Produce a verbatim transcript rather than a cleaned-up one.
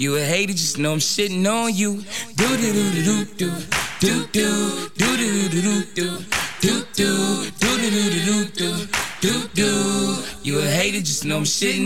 You a hater, just know I'm shitting on you. Do do do do do do do do do do do do do do do do do do do do. You a hater, just know I'm shitting.